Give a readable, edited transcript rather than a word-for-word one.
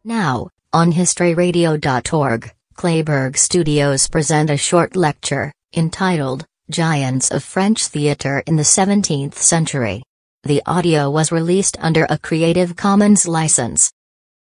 Now, on historyradio.org, Clayburgh Studios present a short lecture, entitled, Giants of French Theatre in the 17th Century. The audio was released under a Creative Commons license.